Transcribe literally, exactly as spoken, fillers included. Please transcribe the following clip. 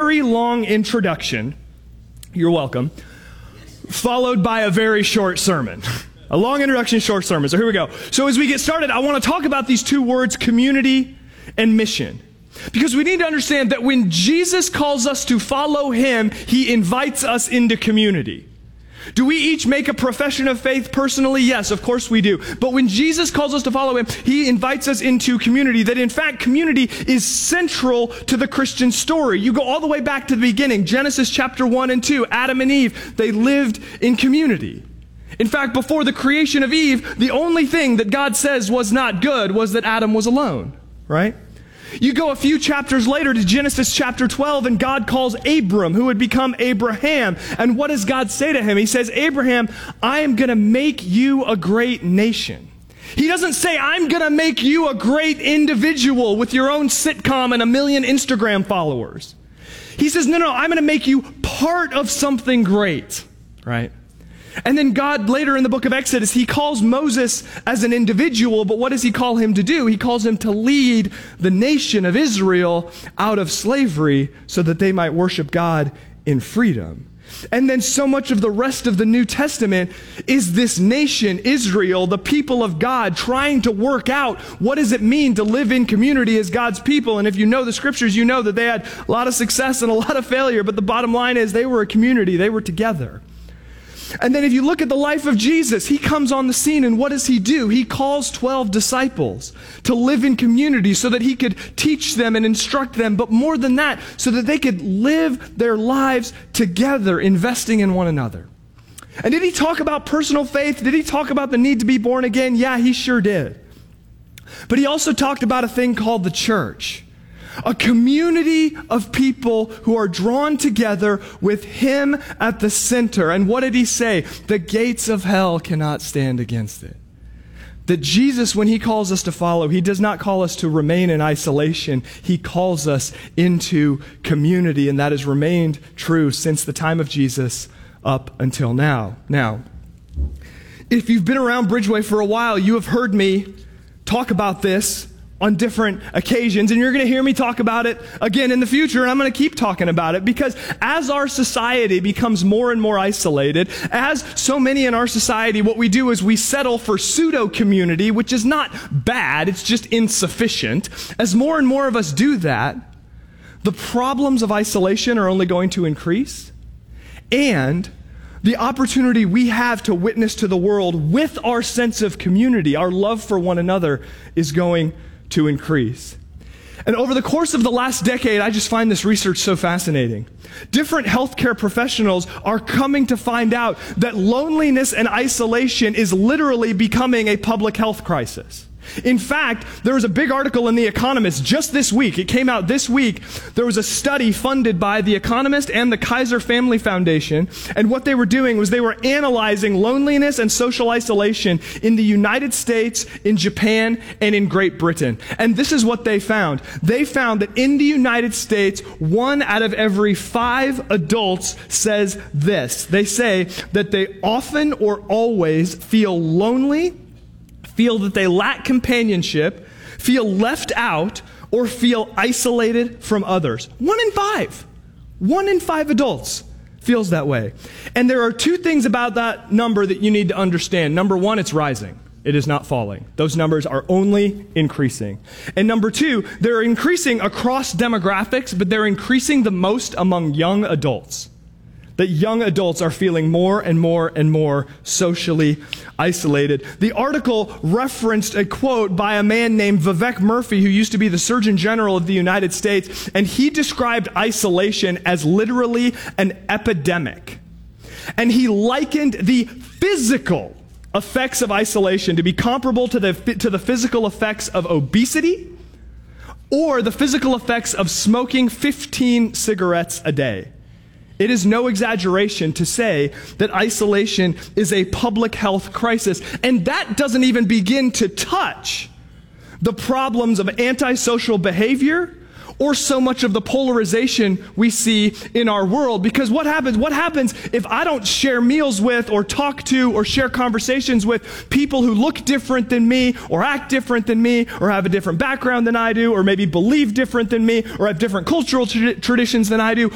very long introduction, you're welcome, followed by a very short sermon. A long introduction, short sermon. So here we go. So as we get started, I want to talk about these two words, community and mission. Because we need to understand that when Jesus calls us to follow him, he invites us into community. Do we each make a profession of faith personally? Yes, of course we do. But when Jesus calls us to follow him, he invites us into community. That in fact, community is central to the Christian story. You go all the way back to the beginning. Genesis chapter one and two, Adam and Eve, they lived in community. In fact, before the creation of Eve, the only thing that God says was not good was that Adam was alone, right? You go a few chapters later to Genesis chapter twelve, and God calls Abram, who would become Abraham. And what does God say to him? He says, Abraham, I am going to make you a great nation. He doesn't say, I'm going to make you a great individual with your own sitcom and a million Instagram followers. He says, no, no, I'm going to make you part of something great, right? And then God, later in the book of Exodus, he calls Moses as an individual, but what does he call him to do? He calls him to lead the nation of Israel out of slavery so that they might worship God in freedom. And then so much of the rest of the New Testament is this nation, Israel, the people of God, trying to work out what does it mean to live in community as God's people. And if you know the scriptures, you know that they had a lot of success and a lot of failure, but the bottom line is they were a community, they were together. And then if you look at the life of Jesus, he comes on the scene, and what does he do? He calls twelve disciples to live in community so that he could teach them and instruct them, but more than that, so that they could live their lives together, investing in one another. And did he talk about personal faith? Did he talk about the need to be born again? Yeah, he sure did. But he also talked about a thing called the church. A community of people who are drawn together with him at the center. And what did he say? The gates of hell cannot stand against it. That Jesus, when he calls us to follow, he does not call us to remain in isolation. He calls us into community, and that has remained true since the time of Jesus up until now. Now, if you've been around Bridgeway for a while, you have heard me talk about this on different occasions, and you're going to hear me talk about it again in the future, and I'm going to keep talking about it because as our society becomes more and more isolated, as so many in our society, what we do is we settle for pseudo-community, which is not bad, it's just insufficient. As more and more of us do that, the problems of isolation are only going to increase, and the opportunity we have to witness to the world with our sense of community, our love for one another, is going to increase. And over the course of the last decade, I just find this research so fascinating. Different healthcare professionals are coming to find out that loneliness and isolation is literally becoming a public health crisis. In fact, there was a big article in The Economist just this week. It came out this week. There was a study funded by The Economist and the Kaiser Family Foundation. And what they were doing was they were analyzing loneliness and social isolation in the United States, in Japan, and in Great Britain. And this is what they found. They found that in the United States, one out of every five adults says this. They say that they often or always feel lonely, feel that they lack companionship, feel left out, or feel isolated from others. One in five. One in five adults feels that way. And there are two things about that number that you need to understand. Number one, it's rising. It is not falling. Those numbers are only increasing. And number two, they're increasing across demographics, but they're increasing the most among young adults. That young adults are feeling more and more and more socially isolated. The article referenced a quote by a man named Vivek Murthy, who used to be the Surgeon General of the United States, and he described isolation as literally an epidemic. And he likened the physical effects of isolation to be comparable to the, to the physical effects of obesity or the physical effects of smoking fifteen cigarettes a day. It is no exaggeration to say that isolation is a public health crisis. And that doesn't even begin to touch the problems of antisocial behavior or so much of the polarization we see in our world. Because what happens, what happens if I don't share meals with or talk to or share conversations with people who look different than me or act different than me or have a different background than I do or maybe believe different than me or have different cultural tra- traditions than I do?